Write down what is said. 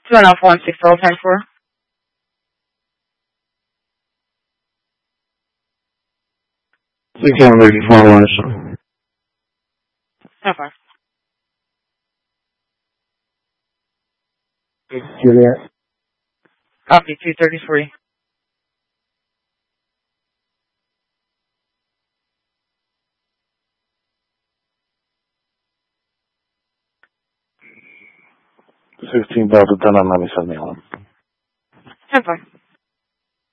2 Alpha 16 all time for. The calendar before lunch. Okay. Juliet. Copy 233. $16 done on 97 Allen. 10-5.